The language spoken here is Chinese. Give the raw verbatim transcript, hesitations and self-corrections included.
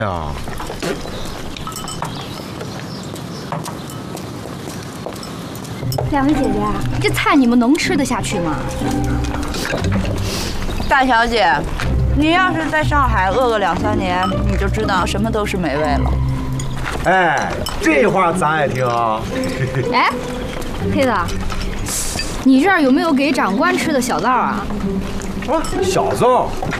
呀， 两位姐姐，这菜你们能吃得下去吗？ 大小姐，你要是在上海饿个两三年，你就知道什么都是美味了。 哎，这话咱爱听啊。 哎，黑子，你这儿有没有给长官吃的小灶啊？ 啊，小灶，